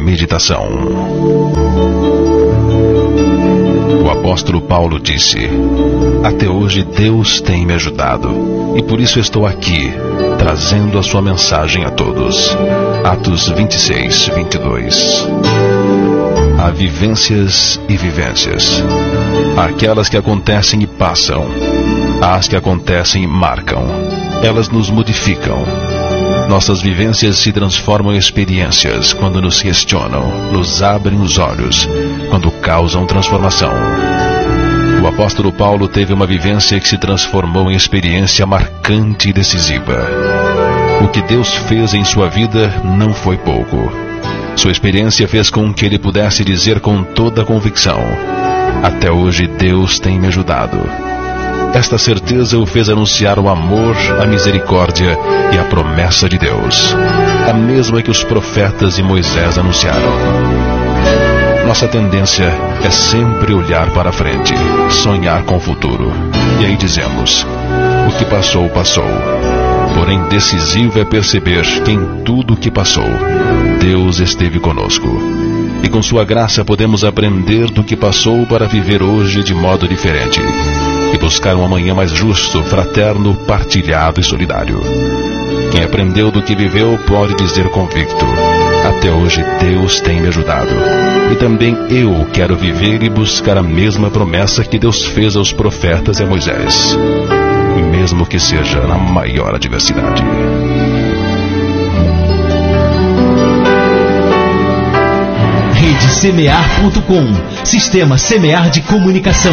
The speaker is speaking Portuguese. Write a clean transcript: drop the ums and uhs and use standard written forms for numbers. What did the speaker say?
meditação. O apóstolo Paulo disse: até hoje Deus tem me ajudado, e por isso estou aqui, trazendo a sua mensagem a todos. Atos 26, 22. Há vivências e vivências. Há aquelas que acontecem e passam. Há as que acontecem e marcam. Elas nos modificam. Nossas vivências se transformam em experiências quando nos questionam, nos abrem os olhos, quando causam transformação. O apóstolo Paulo teve uma vivência que se transformou em experiência marcante e decisiva. O que Deus fez em sua vida não foi pouco. Sua experiência fez com que ele pudesse dizer com toda a convicção: até hoje Deus tem me ajudado. Esta certeza o fez anunciar o amor, a misericórdia e a promessa de Deus, a mesma que os profetas e Moisés anunciaram. Nossa tendência é sempre olhar para a frente, sonhar com o futuro. E aí dizemos: o que passou, passou. Porém, decisivo é perceber que em tudo o que passou, Deus esteve conosco. E com sua graça podemos aprender do que passou para viver hoje de modo diferente e buscar um amanhã mais justo, fraterno, partilhado e solidário. Quem aprendeu do que viveu pode dizer convicto: até hoje Deus tem me ajudado. E também eu quero viver e buscar a mesma promessa que Deus fez aos profetas e a Moisés, mesmo que seja na maior adversidade. RedeSemear.com, Sistema Semear de Comunicação.